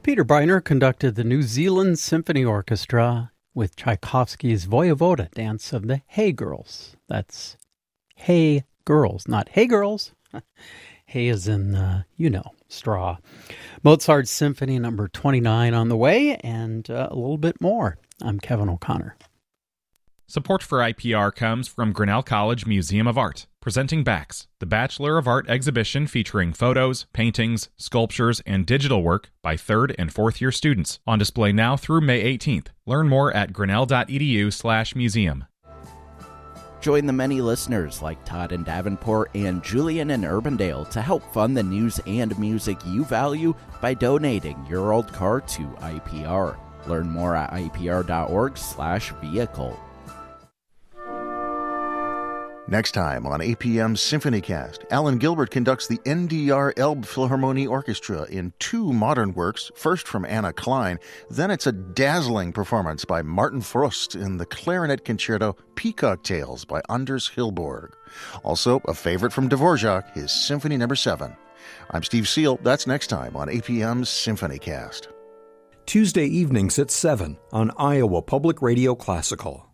Peter Briner conducted the New Zealand Symphony Orchestra with Tchaikovsky's Voyevoda dance of the Hey Girls. That's Hey Girls, not Hey Girls. Hay is in, straw. Mozart's Symphony number 29 on the way, and a little bit more. I'm Kevin O'Connor. Support for IPR comes from Grinnell College Museum of Art, presenting BAX, the Bachelor of Art exhibition featuring photos, paintings, sculptures, and digital work by 3rd and 4th year students. On display now through May 18th. Learn more at grinnell.edu/museum. Join the many listeners like Todd in Davenport and Julian in Urbandale to help fund the news and music you value by donating your old car to IPR. Learn more at ipr.org/vehicle. Next time on APM's SymphonyCast, Alan Gilbert conducts the NDR Elb Philharmonie Orchestra in 2 modern works, first from Anna Klein, then it's a dazzling performance by Martin Frost in the clarinet concerto Peacock Tales by Anders Hillborg. Also, a favorite from Dvorak, his Symphony No. 7. I'm Steve Seal. That's next time on APM's SymphonyCast. Tuesday evenings at 7 on Iowa Public Radio Classical.